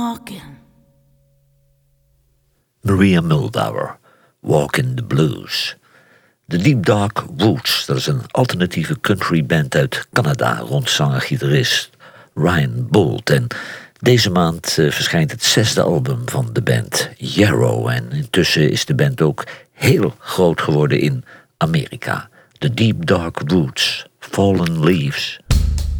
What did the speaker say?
Walking. Maria Muldaur, Walking the Blues. The Deep Dark Roots, dat is een alternatieve countryband uit Canada rond zanger-gitarist Ryan Bolt. En deze maand verschijnt het 6e album van de band, Yarrow. En intussen is de band ook heel groot geworden in Amerika. The Deep Dark Roots, Fallen Leaves.